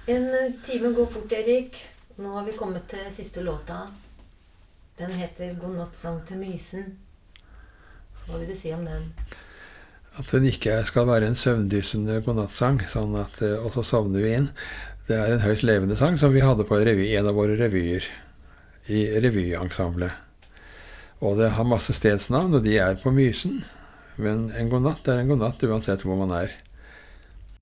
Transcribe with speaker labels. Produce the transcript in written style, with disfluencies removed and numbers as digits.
Speaker 1: En time går fort, Erik. Nå har vi kommet til siste låta. Den heter God nattsang til mysen. Hva vil du si om den?
Speaker 2: At den ikke skal være en søvndyssende godnattsang, sånn at, og så sovner vi inn. Det er en høyst levende sang som vi hadde på en av våre revyer, i revyensemblet. Og det har masse stedsnavn, og de er på mysen. Men en godnatt er en godnatt uansett hvor man er.